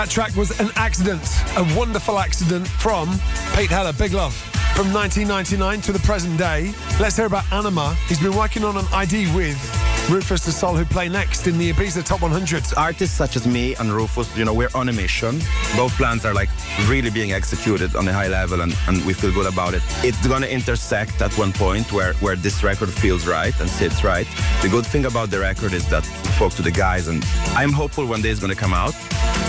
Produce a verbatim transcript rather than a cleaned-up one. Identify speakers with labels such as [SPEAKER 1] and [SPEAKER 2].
[SPEAKER 1] That track was An Accident, a wonderful accident from Pete Heller, big love. From nineteen ninety-nine to the present day, let's hear about Anima. He's been working on an I D with Rufus Du Sol, who play next in the Ibiza Top one hundred.
[SPEAKER 2] Artists such as me and Rufus, you know, we're on a mission. Both plans are like really being executed on a high level, and, and we feel good about it. It's gonna intersect at one point where, where this record feels right and sits right. The good thing about the record is that I spoke to the guys, and I'm hopeful one day it's gonna come out.